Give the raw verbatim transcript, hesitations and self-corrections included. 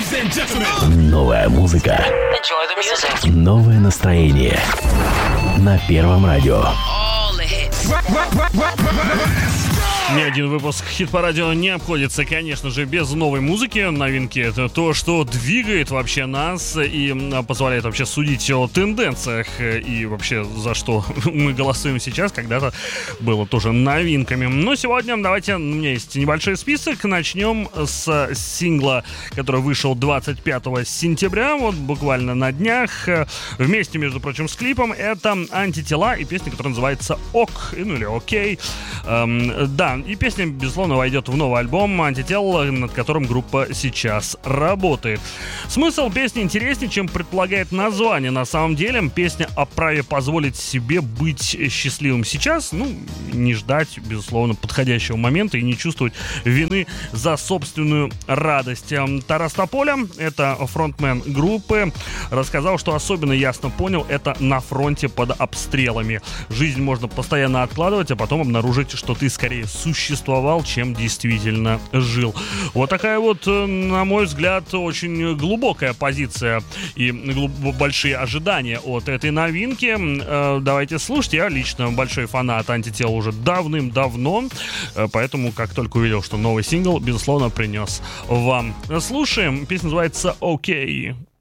Новая музыка. Новое настроение. На Первом радио. Ни один выпуск «Хит-парадио» не обходится, конечно же, без новой музыки. Новинки — это то, что двигает вообще нас и позволяет вообще судить о тенденциях и вообще за что мы голосуем сейчас, когда-то было тоже новинками. Но сегодня давайте, у меня есть небольшой список. Начнем с сингла, который вышел двадцать пятого сентября, вот буквально на днях. Вместе, между прочим, с клипом. Это «Антитела» и песня, которая называется «Ок», ну или «Окей». Эм, да, и песня, безусловно, войдет в новый альбом «Антител», над которым группа сейчас работает. Смысл песни интереснее, чем предполагает название. На самом деле, песня о праве позволить себе быть счастливым сейчас, ну, не ждать, безусловно, подходящего момента и не чувствовать вины за собственную радость. Тарас Тополя, это фронтмен группы, рассказал, что особенно ясно понял это на фронте под обстрелами. Жизнь можно постоянно откладывать, а потом обнаружить, что ты скорее существовал, чем действительно жил. Вот такая вот, на мой взгляд, очень глубокая позиция и глуб- большие ожидания от этой новинки. Э, давайте слушать. Я лично большой фанат «Антител» уже давным-давно, э, поэтому, как только увидел, что новый сингл, безусловно, принес вам. Слушаем. Песня называется «Окей».